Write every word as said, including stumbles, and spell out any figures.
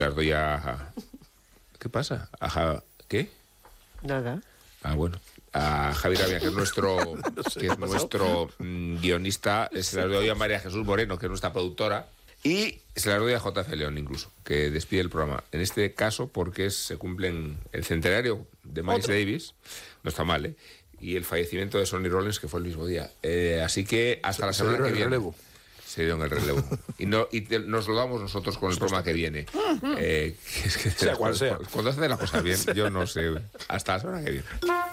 Las doy a... ¿Qué pasa? ¿A qué? Nada. Ah, bueno. A Javi Gravia, que es nuestro, no sé, que es nuestro mmm, guionista, se las doy a María Jesús Moreno, que es nuestra productora, y se las doy a J F León incluso, que despide el programa. En este caso, porque es, se cumplen el centenario de Miles ¿Otro? Davis, no está mal, ¿eh? Y el fallecimiento de Sonny Rollins, que fue el mismo día. Eh, así que hasta se, la semana que viene. Relevo. Se dio en el relevo. Y, no, y te, nos lo damos nosotros con el programa que viene. Eh, es que, sea cual sea. Cuando hace las cosas bien, yo no sé. Hasta la semana que viene.